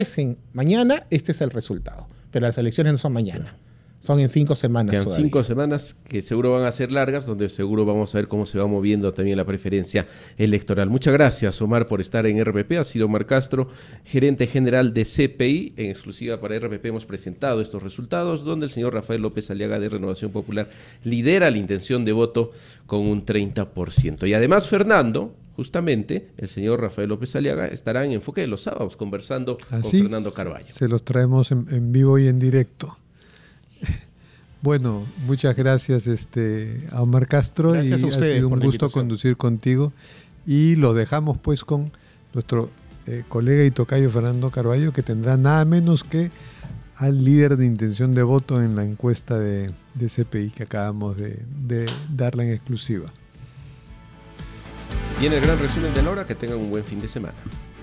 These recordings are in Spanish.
mañana, este es el resultado. Pero las elecciones no son mañana. Son en 5 semanas. Quedan 5 semanas que seguro van a ser largas, donde seguro vamos a ver cómo se va moviendo también la preferencia electoral. Muchas gracias, Omar, por estar en RPP. Ha sido Omar Castro, gerente general de CPI. En exclusiva para RPP hemos presentado estos resultados, donde el señor Rafael López Aliaga de Renovación Popular lidera la intención de voto con un 30%. Y además, Fernando, justamente, el señor Rafael López Aliaga estará en Enfoque de los Sábados conversando con Fernando Carballo. Se los traemos en vivo y en directo. Bueno, muchas gracias a Omar Castro. Gracias a ustedes. Ha sido un gusto conducir contigo. Y lo dejamos pues con nuestro colega y tocayo Fernando Carballo, que tendrá nada menos que al líder de intención de voto en la encuesta de CPI que acabamos de darla en exclusiva. Viene el gran resumen de la hora. Que tengan un buen fin de semana.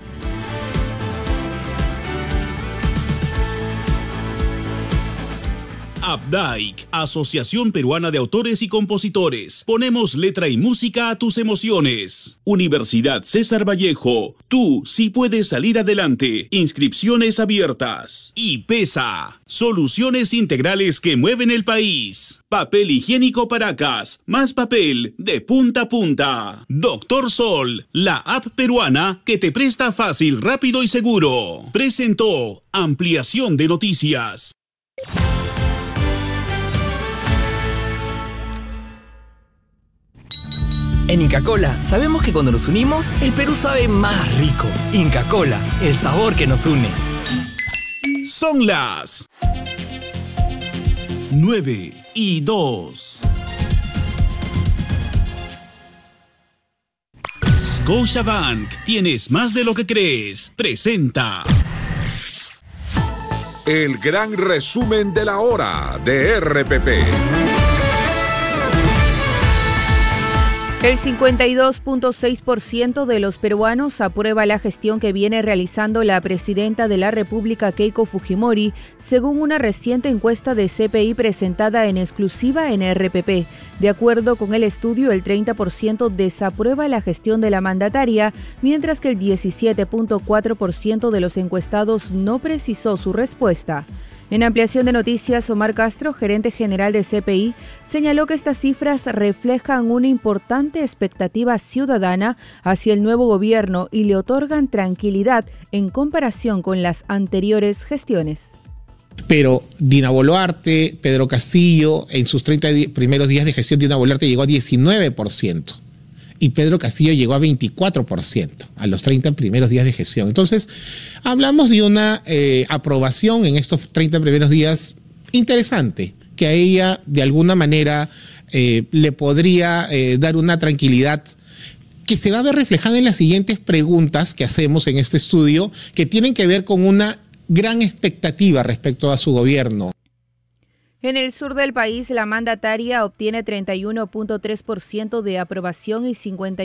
APDAIC, Asociación Peruana de Autores y Compositores. Ponemos letra y música a tus emociones. Universidad César Vallejo. Tú sí puedes salir adelante. Inscripciones abiertas. Y PESA. Soluciones integrales que mueven el país. Papel higiénico Paracas. Más papel de punta a punta. Doctor Sol, la app peruana que te presta fácil, rápido y seguro. Presentó Ampliación de Noticias. En Inca Kola sabemos que cuando nos unimos, el Perú sabe más rico. Inca Kola, el sabor que nos une. Son las 9:02. Scotiabank, tienes más de lo que crees. Presenta el gran resumen de la hora de RPP. El 52.6% de los peruanos aprueba la gestión que viene realizando la presidenta de la República, Keiko Fujimori, según una reciente encuesta de CPI presentada en exclusiva en RPP. De acuerdo con el estudio, el 30% desaprueba la gestión de la mandataria, mientras que el 17.4% de los encuestados no precisó su respuesta. En ampliación de noticias, Omar Castro, gerente general de CPI, señaló que estas cifras reflejan una importante expectativa ciudadana hacia el nuevo gobierno y le otorgan tranquilidad en comparación con las anteriores gestiones. Pero Dina Boluarte, Pedro Castillo, en sus 30 primeros días de gestión, Dina Boluarte llegó a 19%. Y Pedro Castillo llegó a 24% a los 30 primeros días de gestión. Entonces, hablamos de una aprobación en estos 30 primeros días interesante, que a ella de alguna manera le podría dar una tranquilidad que se va a ver reflejada en las siguientes preguntas que hacemos en este estudio, que tienen que ver con una gran expectativa respecto a su gobierno. En el sur del país, la mandataria obtiene 31.3% de aprobación y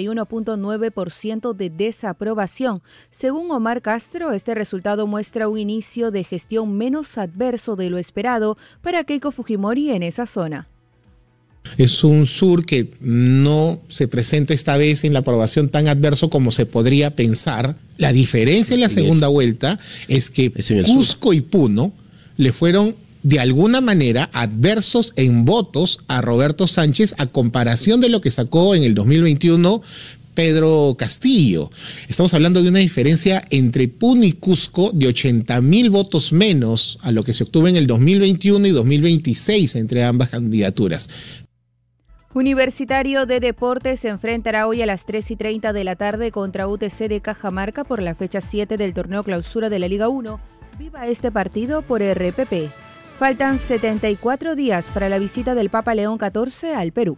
51.9% de desaprobación. Según Omar Castro, este resultado muestra un inicio de gestión menos adverso de lo esperado para Keiko Fujimori en esa zona. Es un sur que no se presenta esta vez en la aprobación tan adverso como se podría pensar. La diferencia en la segunda vuelta es que Cusco y Puno le fueron de alguna manera adversos en votos a Roberto Sánchez a comparación de lo que sacó en el 2021 Pedro Castillo. Estamos hablando de una diferencia entre Puno y Cusco de 80.000 votos menos a lo que se obtuvo en el 2021 y 2026 entre ambas candidaturas. Universitario de Deportes se enfrentará hoy a las 3:30 de la tarde contra UTC de Cajamarca por la fecha 7 del torneo clausura de la Liga 1. Viva este partido por RPP. Faltan 74 días para la visita del Papa León XIV al Perú.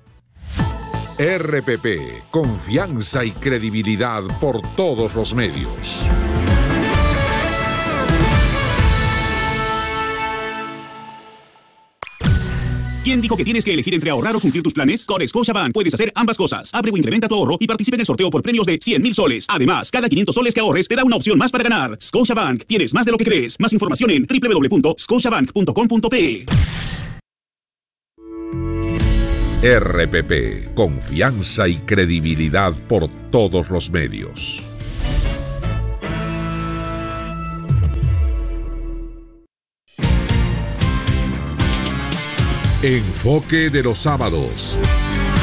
RPP, confianza y credibilidad por todos los medios. ¿Quién dijo que tienes que elegir entre ahorrar o cumplir tus planes? Con Scotiabank puedes hacer ambas cosas. Abre o incrementa tu ahorro y participa en el sorteo por premios de 100.000 soles. Además, cada 500 soles que ahorres te da una opción más para ganar. Scotiabank, tienes más de lo que crees. Más información en www.scotiabank.com.pe. RPP, confianza y credibilidad por todos los medios. Enfoque de los sábados.